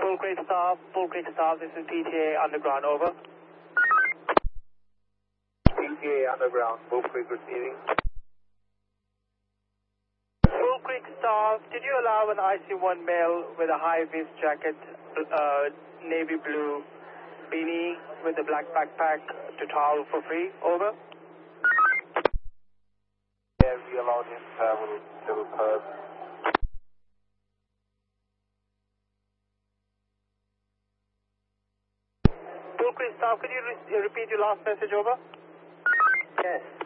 Bull Creek staff, this is PTA Underground, over. PTA Underground, Bull Creek receiving. Bull Creek staff, did you allow an IC1 male with a high-vis jacket, navy blue beanie with a black backpack to travel for free, over? Yeah, we allowed him to travel to the pub. Bull Creek staff, could you repeat your last message, over? Yes.